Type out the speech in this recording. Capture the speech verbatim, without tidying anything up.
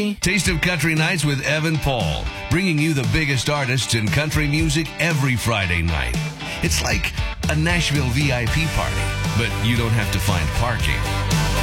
me. Taste of Country Nights with Evan Paul, bringing you the biggest artists in country music every Friday night. It's like a Nashville V I P party, but you don't have to find parking.